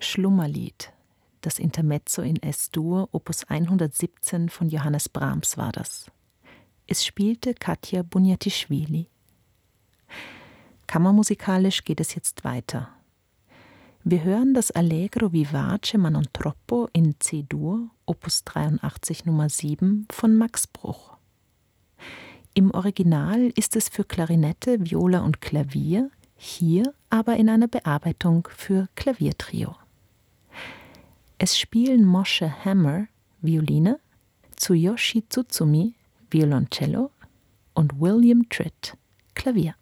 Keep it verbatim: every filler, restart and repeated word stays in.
Schlummerlied, das Intermezzo in Es-Dur, Opus hundertsiebzehn von Johannes Brahms war das. Es spielte Katja Bunjatischvili. Kammermusikalisch geht es jetzt weiter. Wir hören das Allegro vivace ma non troppo in C-Dur, Opus dreiundachtzig Nummer sieben von Max Bruch. Im Original ist es für Klarinette, Viola und Klavier, hier aber in einer Bearbeitung für Klaviertrio. Es spielen Moshe Hammer, Violine, Tsuyoshi Tsutsumi, Violoncello und William Tritt, Klavier.